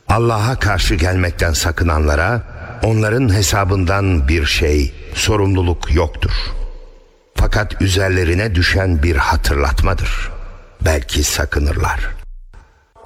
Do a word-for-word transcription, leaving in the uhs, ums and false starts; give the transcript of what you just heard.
Allah'a karşı gelmekten sakınanlara onların hesabından bir şey, sorumluluk yoktur. Fakat üzerlerine düşen bir hatırlatmadır. Belki sakınırlar.